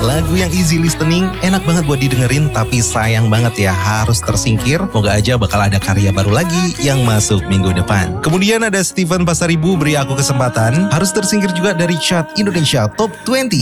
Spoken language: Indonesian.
Lagu yang easy listening, enak banget buat didengerin, tapi sayang banget ya harus tersingkir. Moga aja bakal ada karya baru lagi yang masuk minggu depan. Kemudian ada Steven Pasaribu, Beri Aku Kesempatan, harus tersingkir juga dari chart Indonesia Top 20.